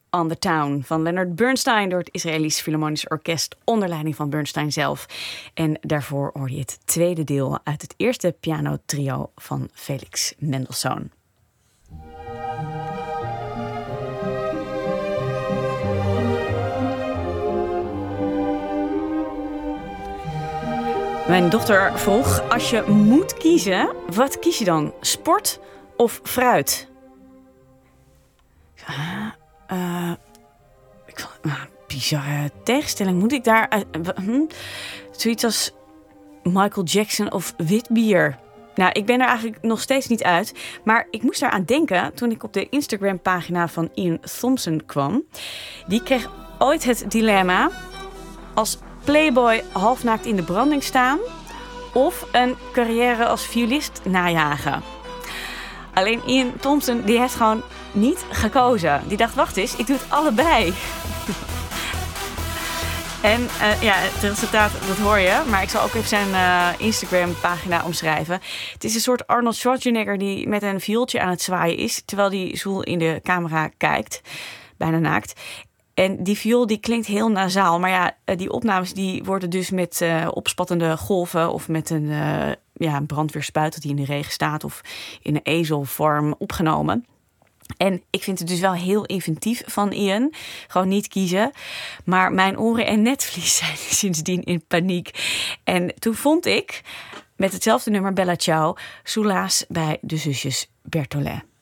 on the Town van Leonard Bernstein door het Israëlisch Philharmonisch Orkest onder leiding van Bernstein zelf. En daarvoor hoorde je het tweede deel uit het eerste pianotrio van Felix Mendelssohn. Mijn dochter vroeg, als je moet kiezen, wat kies je dan? Sport of fruit? Bizarre tegenstelling. Moet ik daar... zoiets als Michael Jackson of wit bier? Nou, ik ben er eigenlijk nog steeds niet uit. Maar ik moest daaraan denken toen ik op de Instagram-pagina van Ian Thompson kwam. Die kreeg ooit het dilemma als playboy halfnaakt in de branding staan of een carrière als violist najagen. Alleen Ian Thompson die heeft gewoon niet gekozen. Die dacht, wacht eens, ik doe het allebei. En het resultaat, dat hoor je. Maar ik zal ook even zijn Instagram-pagina omschrijven. Het is een soort Arnold Schwarzenegger die met een viooltje aan het zwaaien is, terwijl die zoel in de camera kijkt. Bijna naakt. En die viool die klinkt heel nasaal. Maar ja, die opnames die worden dus met opspattende golven of met een brandweerspuit dat die in de regen staat of in een ezelvorm opgenomen. En ik vind het dus wel heel inventief van Ian. Gewoon niet kiezen. Maar mijn oren en netvlies zijn sindsdien in paniek. En toen vond ik met hetzelfde nummer Bella Ciao soelaas bij de zusjes Berthollet.